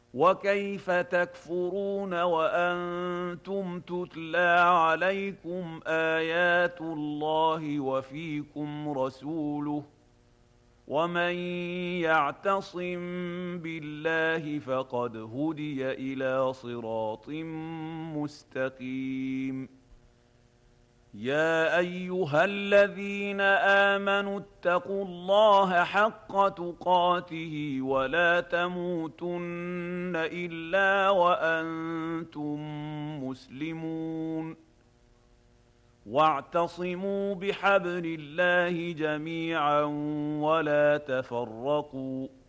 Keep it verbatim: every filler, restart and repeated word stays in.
وكيف تكفرون وأنتم تتلى عليكم آيات الله وفيكم رسوله ومن يعتصم بالله فقد هدي إلى صراط مستقيم. يا أيها الذين آمنوا اتقوا الله حق تقاته ولا تموتن إلا وأنتم مسلمون. واعتصموا بحبل الله جميعا ولا تفرقوا